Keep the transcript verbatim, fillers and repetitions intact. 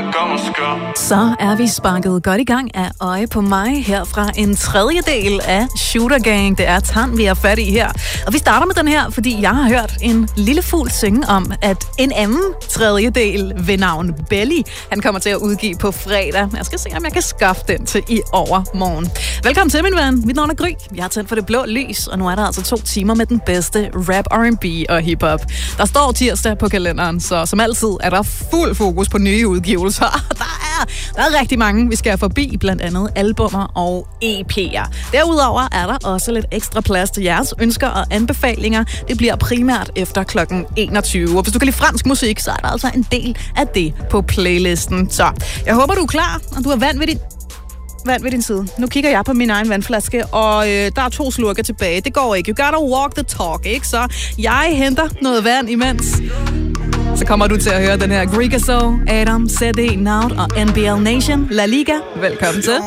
Så er vi sparket godt i gang af Øje på mig her fra en tredjedel af Shooter Gang. Det er Tan, vi er fat i her. Og vi starter med den her, fordi jeg har hørt en lille fugl synge om, at en anden tredjedel ved navn Belly, han kommer til at udgive på fredag. Jeg skal se, om jeg kan skaffe den til i overmorgen. Velkommen til, min ven. Mit navn er Gry. Jeg har tændt for det blå lys, og nu er der altså to timer med den bedste rap, R and B og hiphop. Der står tirsdag på kalenderen, så som altid er der fuld fokus på nye udgivelser. Der er, der er rigtig mange, vi skal forbi, blandt andet albummer og E P'er. Derudover er der også lidt ekstra plads til jeres ønsker og anbefalinger. Det bliver primært efter klokken enogtyve. Og hvis du kan lide fransk musik, så er der altså en del af det på playlisten. Så jeg håber, du er klar, og du er vant ved din... vand ved din side. Nu kigger jeg på min egen vandflaske, og øh, der er to slurker tilbage. Det går ikke. You gotta walk the talk, ikke? Så jeg henter noget vand imens. Så kommer du til at høre den her Grigaso, Adam, Z D, Naut og N B L Nation, La Liga. Velkommen til.